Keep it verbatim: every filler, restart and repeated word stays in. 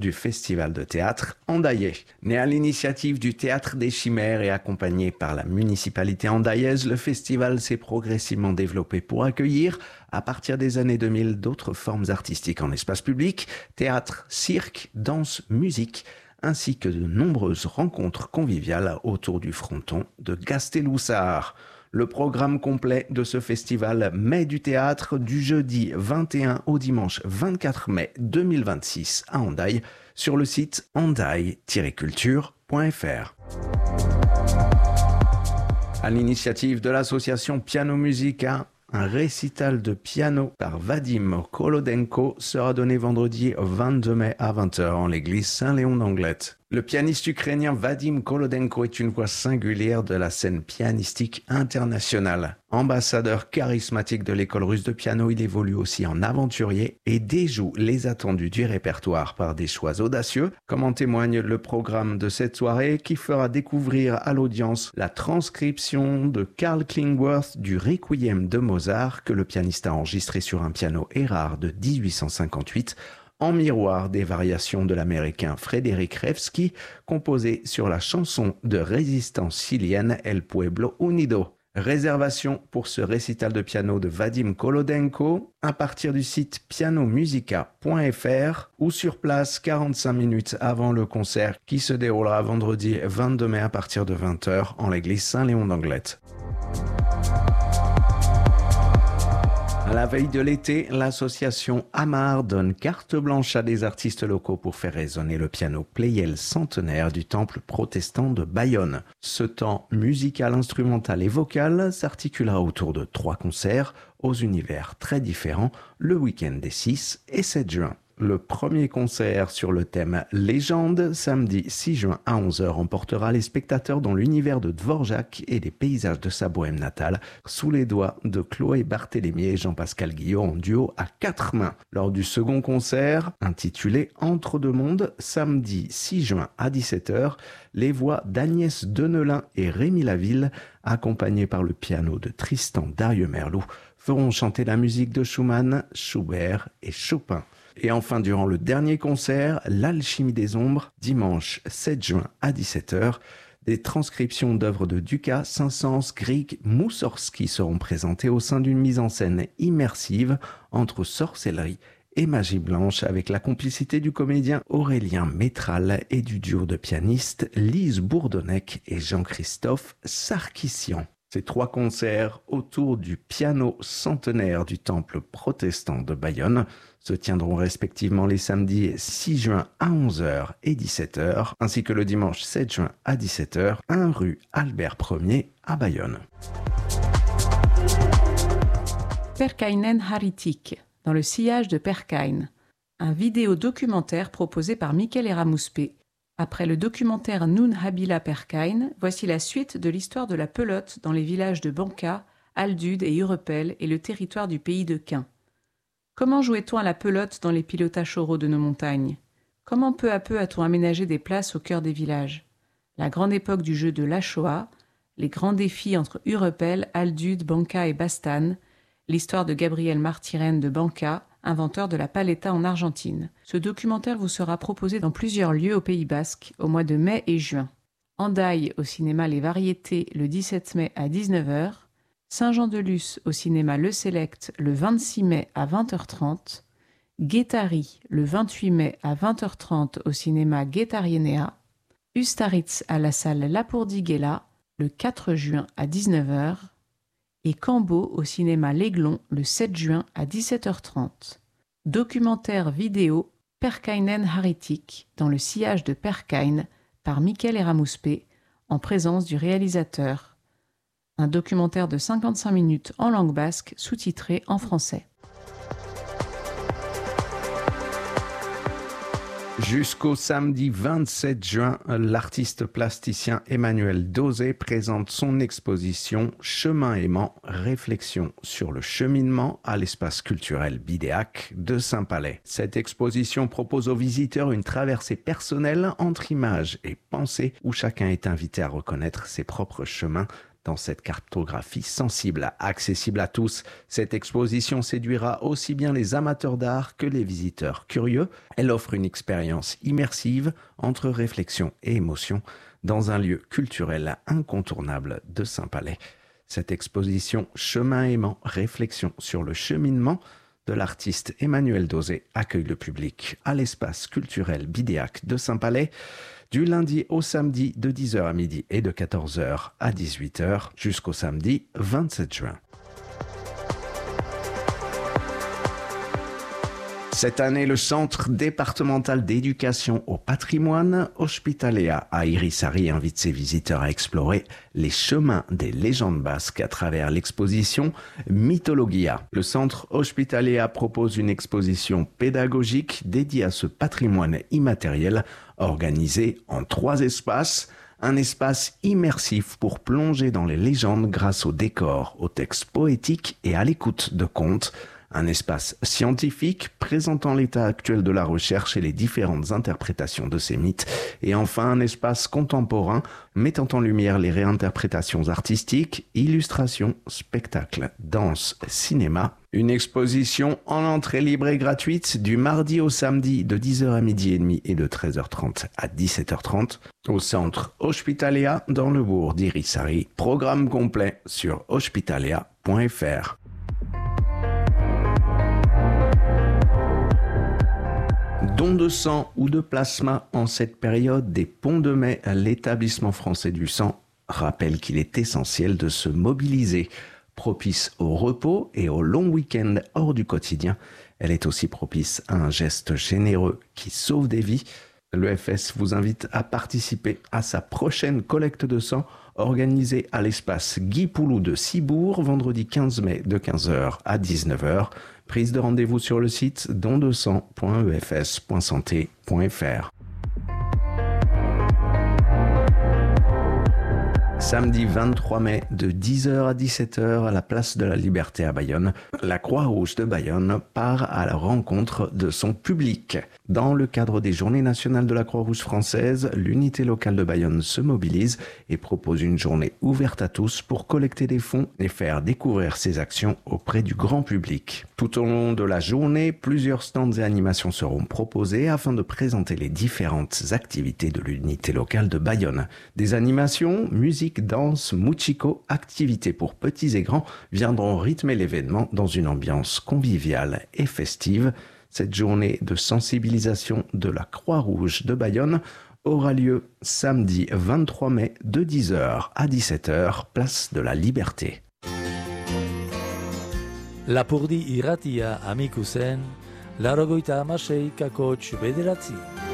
du festival de théâtre andayais. Né à l'initiative du Théâtre des Chimères et accompagné par la municipalité andaillaise, le festival s'est progressivement développé pour accueillir, à partir des années deux mille, d'autres formes artistiques en espace public, théâtre, cirque, danse, musique, ainsi que de nombreuses rencontres conviviales autour du fronton de Gasteloussard. Le programme complet de ce festival Mai du théâtre du jeudi vingt et un au dimanche vingt-quatre mai deux mille vingt-six à Hendaye sur le site hendaye tiret culture point f r. À l'initiative de l'association Piano Musica, un récital de piano par Vadim Kolodenko sera donné vendredi vingt-deux mai à vingt heures en l'église Saint-Léon d'Anglet. Le pianiste ukrainien Vadim Kolodenko est une voix singulière de la scène pianistique internationale. Ambassadeur charismatique de l'école russe de piano, il évolue aussi en aventurier et déjoue les attendus du répertoire par des choix audacieux, comme en témoigne le programme de cette soirée qui fera découvrir à l'audience la transcription de Karl Klingworth du Requiem de Mozart que le pianiste a enregistré sur un piano Erard de dix-huit cent cinquante-huit, en miroir des variations de l'américain Frédéric Revsky, composé sur la chanson de résistance chilienne El Pueblo Unido. Réservation pour ce récital de piano de Vadim Kolodenko à partir du site piano musica point f r ou sur place quarante-cinq minutes avant le concert qui se déroulera vendredi vingt-deux mai à partir de vingt heures en l'église Saint-Léon d'Anglet. À la veille de l'été, l'association Amar donne carte blanche à des artistes locaux pour faire résonner le piano Pleyel centenaire du temple protestant de Bayonne. Ce temps musical, instrumental et vocal s'articulera autour de trois concerts aux univers très différents le week-end des six et sept juin. Le premier concert sur le thème Légende, samedi six juin à onze heures, emportera les spectateurs dans l'univers de Dvorak et des paysages de sa bohème natale, sous les doigts de Chloé Barthélémy et Jean-Pascal Guillot en duo à quatre mains. Lors du second concert, intitulé Entre deux mondes, samedi six juin à dix-sept heures, les voix d'Agnès Denelin et Rémi Laville, accompagnés par le piano de Tristan Darieux-Merlou, feront chanter la musique de Schumann, Schubert et Chopin. Et enfin, durant le dernier concert, L'Alchimie des Ombres, dimanche sept juin à dix-sept heures, des transcriptions d'œuvres de Dukas, Saint-Saëns, Grieg, Moussorgsky seront présentées au sein d'une mise en scène immersive entre sorcellerie et magie blanche avec la complicité du comédien Aurélien Métral et du duo de pianistes Lise Bourdonnec et Jean-Christophe Sarkissian. Ces trois concerts autour du piano centenaire du temple protestant de Bayonne se tiendront respectivement les samedis six juin à onze heures et dix-sept heures, ainsi que le dimanche sept juin à dix-sept heures, un rue Albert Ier à Bayonne. Perkainen Haritik, dans le sillage de Perkain, un vidéo-documentaire proposé par Michael Eramouspe. Après le documentaire Nun Habila Perkain, voici la suite de l'histoire de la pelote dans les villages de Banca, Aldud et Urepel et le territoire du pays de Quin. Comment jouait-on à la pelote dans les pilotages choraux de nos montagnes? Comment peu à peu a-t-on aménagé des places au cœur des villages? La grande époque du jeu de la Shoah, les grands défis entre Urepel, Aldud, Banca et Bastane, l'histoire de Gabriel Martirén de Banca, inventeur de la paleta en Argentine. Ce documentaire vous sera proposé dans plusieurs lieux au Pays Basque au mois de mai et juin. Hendaye au cinéma Les Variétés le dix-sept mai à dix-neuf heures, Saint-Jean-de-Luz au cinéma Le Select le vingt-six mai à vingt heures trente, Guétari le vingt-huit mai à vingt heures trente au cinéma Guétarienea, Ustaritz à la salle Lapourdiguela le quatre juin à dix-neuf heures, et Cambo au cinéma L'Aiglon le sept juin à dix-sept heures trente. Documentaire vidéo Perkainen Haritik dans le sillage de Perkain par Michael Eramouspe en présence du réalisateur. Un documentaire de cinquante-cinq minutes en langue basque sous-titré en français. Jusqu'au samedi vingt-sept juin, l'artiste plasticien Emmanuel Dosé présente son exposition Chemin aimant, réflexion sur le cheminement à l'espace culturel Bidéac de Saint-Palais. Cette exposition propose aux visiteurs une traversée personnelle entre images et pensées où chacun est invité à reconnaître ses propres chemins dans cette cartographie sensible, accessible à tous. Cette exposition séduira aussi bien les amateurs d'art que les visiteurs curieux. Elle offre une expérience immersive entre réflexion et émotion dans un lieu culturel incontournable de Saint-Palais. Cette exposition Chemin aimant, réflexion sur le cheminement de l'artiste Emmanuel Dauzé accueille le public à l'espace culturel Bidéac de Saint-Palais du lundi au samedi de dix heures à midi et de quatorze heures à dix-huit heures jusqu'au samedi vingt-sept juin. Cette année, le Centre départemental d'éducation au patrimoine Ospitaléa à Irisari invite ses visiteurs à explorer les chemins des légendes basques à travers l'exposition Mythologia. Le Centre Ospitaléa propose une exposition pédagogique dédiée à ce patrimoine immatériel organisée en trois espaces. Un espace immersif pour plonger dans les légendes grâce aux décors, aux textes poétiques et à l'écoute de contes. Un espace scientifique présentant l'état actuel de la recherche et les différentes interprétations de ces mythes. Et enfin, un espace contemporain mettant en lumière les réinterprétations artistiques, illustrations, spectacles, danse, cinéma. Une exposition en entrée libre et gratuite du mardi au samedi de dix heures à midi et demi et de treize heures trente à dix-sept heures trente au centre Ospitaléa dans le bourg d'Irisari. Programme complet sur ospitaléa point f r. Don de sang ou de plasma en cette période des ponts de mai, l'établissement français du sang rappelle qu'il est essentiel de se mobiliser. Propice au repos et au long week-end hors du quotidien, elle est aussi propice à un geste généreux qui sauve des vies. L'E F S vous invite à participer à sa prochaine collecte de sang organisée à l'espace Guy Poulou de Cibourg, vendredi quinze mai de quinze heures à dix-neuf heures. Prise de rendez-vous sur le site don de sang point e f s point santé point f r. Samedi vingt-trois mai de dix heures à dix-sept heures à la place de la Liberté à Bayonne, la Croix-Rouge de Bayonne part à la rencontre de son public. Dans le cadre des Journées nationales de la Croix-Rouge française, l'unité locale de Bayonne se mobilise et propose une journée ouverte à tous pour collecter des fonds et faire découvrir ses actions auprès du grand public. Tout au long de la journée, plusieurs stands et animations seront proposés afin de présenter les différentes activités de l'unité locale de Bayonne. Des animations, musique, danse, muchiko, activités pour petits et grands viendront rythmer l'événement dans une ambiance conviviale et festive. Cette journée de sensibilisation de la Croix-Rouge de Bayonne aura lieu samedi vingt-trois mai de dix heures à dix-sept heures, place de la Liberté. Lapurdi irratia amikusen, laurogeita hamasei koma bederatzi.